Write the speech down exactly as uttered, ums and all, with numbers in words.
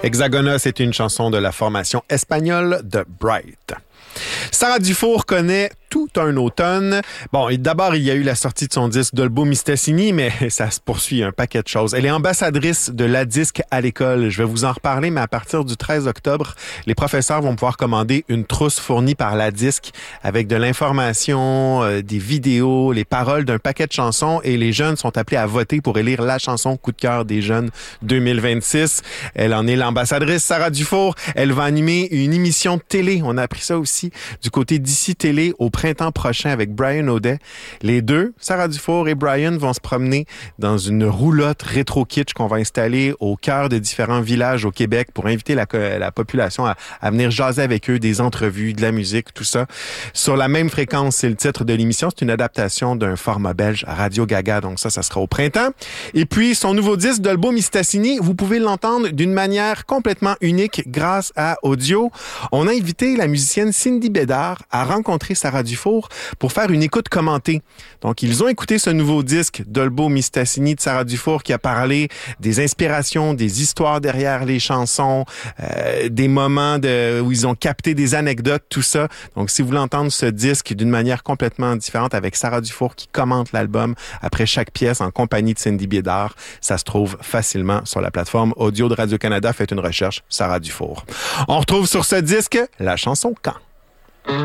Hexagona, c'est une chanson de la formation espagnole de Bright. Sarah Dufour connaît tout un automne. Bon, et d'abord, il y a eu la sortie de son disque Dolbo Mistassini, mais ça se poursuit un paquet de choses. Elle est ambassadrice de la disque à l'école. Je vais vous en reparler, mais à partir du treize octobre, les professeurs vont pouvoir commander une trousse fournie par la disque avec de l'information, euh, des vidéos, les paroles d'un paquet de chansons, et les jeunes sont appelés à voter pour élire la chanson coup de cœur des jeunes deux mille vingt-six. Elle en est l'ambassadrice, Sarah Dufour. Elle va animer une émission de télé. On a appris ça aussi du côté d'ici Télé au printemps prochain avec Brian O'Day. Les deux, Sarah Dufour et Brian, vont se promener dans une roulotte rétro-kitsch qu'on va installer au cœur de différents villages au Québec pour inviter la, la population à, à venir jaser avec eux, des entrevues, de la musique, tout ça. Sur la même fréquence, c'est le titre de l'émission. C'est une adaptation d'un format belge, Radio Gaga. Donc ça, ça sera au printemps. Et puis, son nouveau disque, Dolbo Mistassini, vous pouvez l'entendre d'une manière complètement unique grâce à Audio. On a invité la musicienne Cindy Bédard à rencontrer Sarah Dufour pour faire une écoute commentée. Donc, ils ont écouté ce nouveau disque, Dolbo Mistassini, de Sarah Dufour, qui a parlé des inspirations, des histoires derrière les chansons, euh, des moments de, où ils ont capté des anecdotes, tout ça. Donc, si vous voulez entendre ce disque d'une manière complètement différente avec Sarah Dufour qui commente l'album après chaque pièce en compagnie de Cindy Bédard, ça se trouve facilement sur la plateforme audio de Radio-Canada. Faites une recherche, Sarah Dufour. On retrouve sur ce disque la chanson « Quand ».